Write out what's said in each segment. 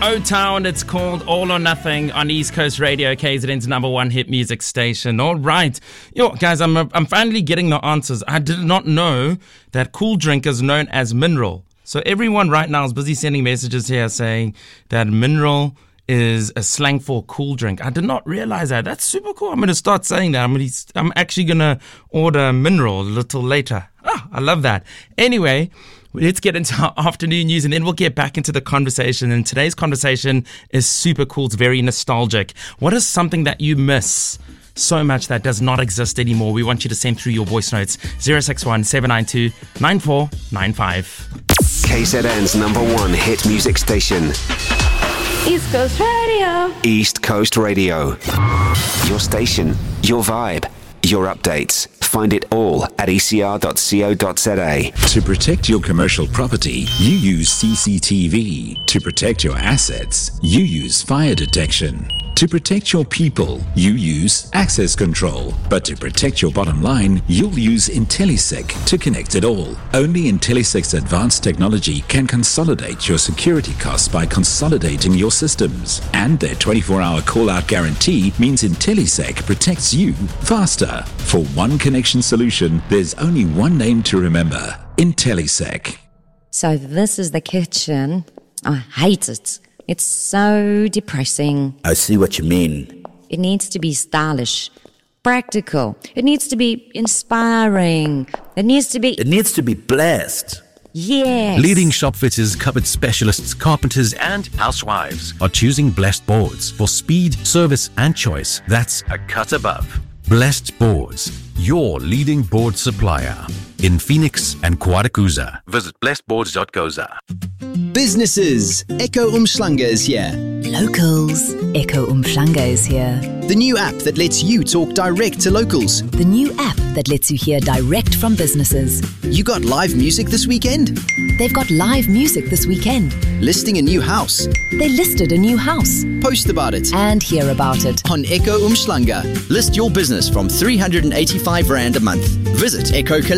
O-Town. It's called All or Nothing on East Coast Radio, KZN's number one hit music station. All right. Guys, I'm finally getting the answers. I did not know that cool drink is known as mineral. So everyone right now is busy sending messages here saying that mineral is a slang for cool drink. I did not realize that. That's super cool. I'm going to start saying that. I'm actually going to order mineral a little later. I love that. Anyway, let's get into our afternoon news and then we'll get back into the conversation. And today's conversation is super cool. It's very nostalgic. What is something that you miss so much that does not exist anymore? We want you to send through your voice notes. 061 792 9495. KZN's number one hit music station. East Coast Radio. East Coast Radio. Your station, your vibe, your updates. Find it all at ecr.co.za. To protect your commercial property, you use CCTV. To protect your assets, you use fire detection. To protect your people, you use access control. But to protect your bottom line, you'll use IntelliSec to connect it all. Only IntelliSec's advanced technology can consolidate your security costs by consolidating your systems. And their 24-hour call-out guarantee means IntelliSec protects you faster. For one connection solution, there's only one name to remember: IntelliSec. So this is the kitchen. I hate it. It's so depressing. I see what you mean. It needs to be stylish, practical. It needs to be inspiring. It needs to be blessed. Yes. Leading shop fitters, cupboard specialists, carpenters and housewives are choosing Blessed Boards for speed, service and choice. That's a cut above. Blessed Boards, your leading board supplier in Phoenix and Kwadakuza. Visit blessedboards.goza. Businesses, Echo Umhlanga is here. Locals, Echo Umhlanga is here. The new app that lets you talk direct to locals. The new app that lets you hear direct from businesses. You got live music this weekend? They've got live music this weekend. Listing a new house? They listed a new house. Post about it. And hear about it. On Echo Umhlanga. List your business from 385 Rand a month. Visit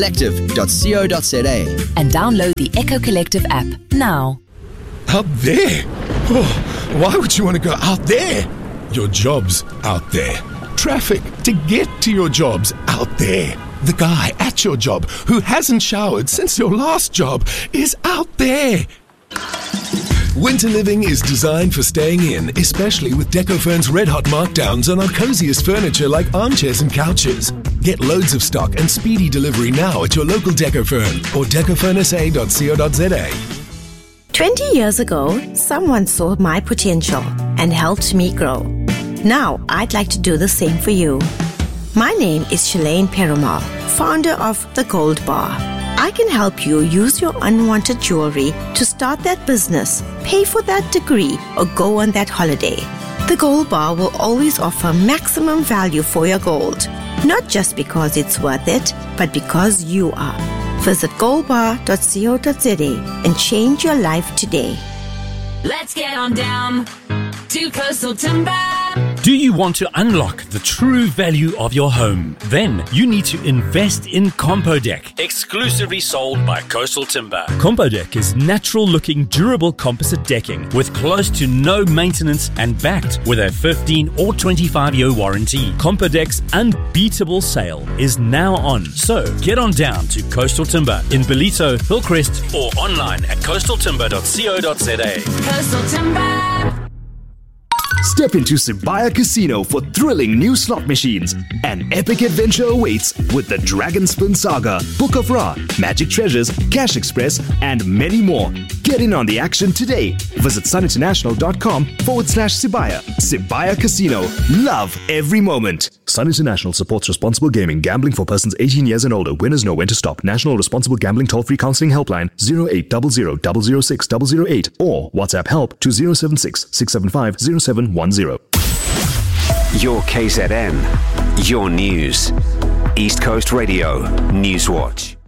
echocollective.co.za. And download the Echo Collective app now. Out there? Oh, why would you want to go out there? Your job's out there. Traffic to get to your job's out there. The guy at your job who hasn't showered since your last job is out there. Winter living is designed for staying in, especially with Decofern's red-hot markdowns on our coziest furniture like armchairs and couches. Get loads of stock and speedy delivery now at your local Decofern or decofernsa.co.za. 20 years ago, someone saw my potential and helped me grow. Now, I'd like to do the same for you. My name is Shalane Perumal, founder of The Gold Bar. I can help you use your unwanted jewelry to start that business, pay for that degree, or go on that holiday. The Gold Bar will always offer maximum value for your gold, not just because it's worth it, but because you are. Visit goldbar.co.za and change your life today. Let's get on down to Coastal Timber. Do you want to unlock the true value of your home? Then you need to invest in Compodeck, exclusively sold by Coastal Timber. Compodeck is natural-looking, durable composite decking with close to no maintenance and backed with a 15 or 25-year warranty. Compodeck's unbeatable sale is now on. So get on down to Coastal Timber in Bellito, Hillcrest, or online at coastaltimber.co.za. Coastal Timber. Step into Sibaya Casino for thrilling new slot machines. An epic adventure awaits with the Dragon Spin Saga, Book of Ra, Magic Treasures, Cash Express, and many more. Get in on the action today. Visit suninternational.com/Sibaya. Sibaya Casino. Love every moment. Sun International supports responsible gaming. Gambling for persons 18 years and older. Winners know when to stop. National Responsible Gambling Toll-Free Counseling Helpline 0800 006 008 or WhatsApp help to 076 675 0710. Your KZN. Your news. East Coast Radio. Newswatch.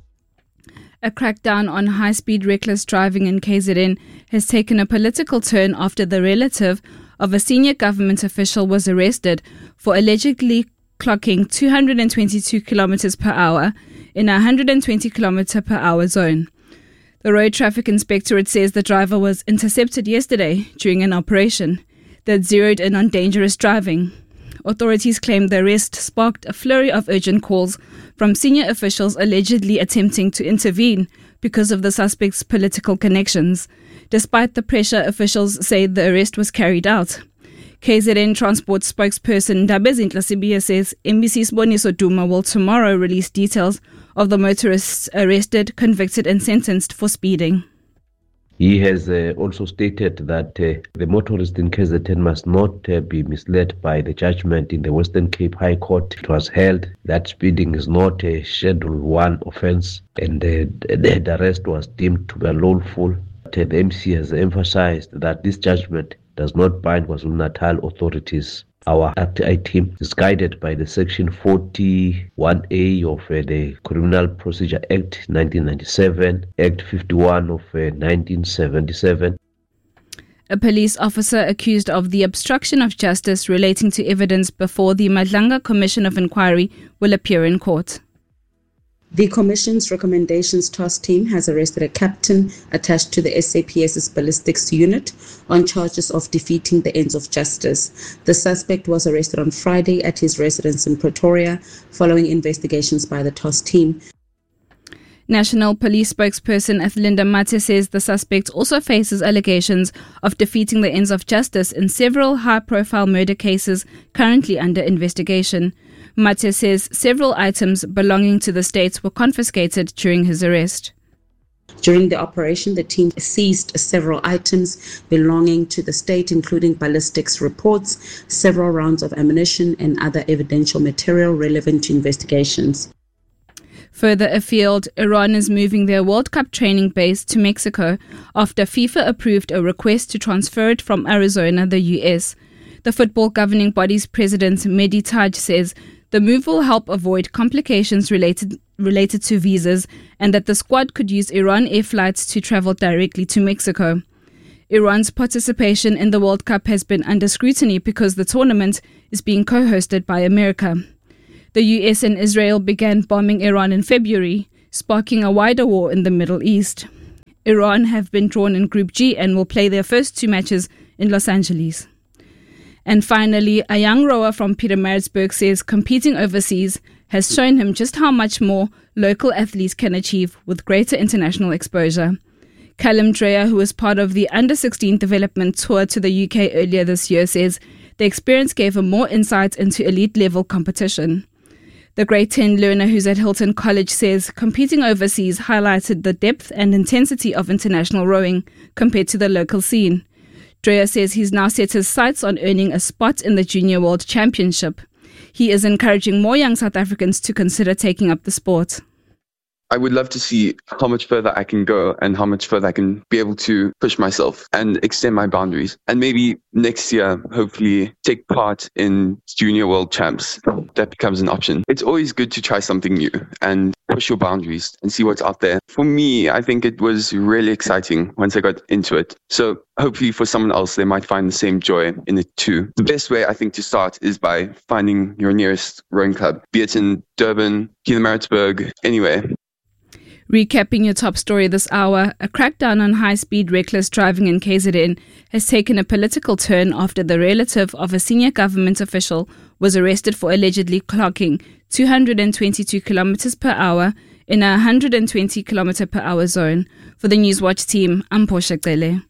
A crackdown on high-speed reckless driving in KZN has taken a political turn after the relative of a senior government official was arrested for allegedly clocking 222 kilometers per hour in a 120 kilometer per hour zone. The Road Traffic Inspectorate says the driver was intercepted yesterday during an operation that zeroed in on dangerous driving. Authorities claim the arrest sparked a flurry of urgent calls from senior officials allegedly attempting to intervene because of the suspect's political connections. Despite the pressure, officials say the arrest was carried out. KZN Transport spokesperson Dabezinhle Sibiya says MBC Siboniso Duma will tomorrow release details of the motorists arrested, convicted and sentenced for speeding. He has also stated that the motorist in KZN must not be misled by the judgment in the Western Cape High Court. It was held that speeding is not a Schedule 1 offence and the arrest was deemed to be lawful. The MC has emphasized that this judgment does not bind KwaZulu-Natal authorities. Our RTI team is guided by the Section 41A of the Criminal Procedure Act 1997, Act 51 of 1977. A police officer accused of the obstruction of justice relating to evidence before the Madlanga Commission of Inquiry will appear in court. The Commission's recommendations task team has arrested a captain attached to the SAPS's ballistics unit on charges of defeating the ends of justice. The suspect was arrested on Friday at his residence in Pretoria following investigations by the task team. National Police spokesperson Athlinda Mathe says the suspect also faces allegations of defeating the ends of justice in several high-profile murder cases currently under investigation. Mathe says several items belonging to the state were confiscated during his arrest. During the operation, the team seized several items belonging to the state, including ballistics reports, several rounds of ammunition, and other evidential material relevant to investigations. Further afield, Iran is moving their World Cup training base to Mexico after FIFA approved a request to transfer it from Arizona, the US. The football governing body's president, Mehdi Taj, says the move will help avoid complications related to visas and that the squad could use Iran Air flights to travel directly to Mexico. Iran's participation in the World Cup has been under scrutiny because the tournament is being co-hosted by America. The US and Israel began bombing Iran in February, sparking a wider war in the Middle East. Iran have been drawn in Group G and will play their first two matches in Los Angeles. And finally, a young rower from Pietermaritzburg says competing overseas has shown him just how much more local athletes can achieve with greater international exposure. Callum Dreyer, who was part of the Under-16 development tour to the UK earlier this year, says the experience gave him more insight into elite-level competition. The grade 10 learner who's at Hilton College says competing overseas highlighted the depth and intensity of international rowing compared to the local scene. Dreyer says he's now set his sights on earning a spot in the Junior World Championship. He is encouraging more young South Africans to consider taking up the sport. I would love to see how much further I can go and how much further I can be able to push myself and extend my boundaries. And maybe next year, hopefully take part in Junior World Champs. That becomes an option. It's always good to try something new and push your boundaries and see what's out there. For me, I think it was really exciting once I got into it. So hopefully for someone else, they might find the same joy in it too. The best way I think to start is by finding your nearest rowing club, be it in Durban, Pietermaritzburg, anywhere. Recapping your top story this hour, a crackdown on high-speed reckless driving in KZN has taken a political turn after the relative of a senior government official was arrested for allegedly clocking 222 kilometers per hour in a 120 kilometer per hour zone. For the Newswatch team, I'm Portia Gele.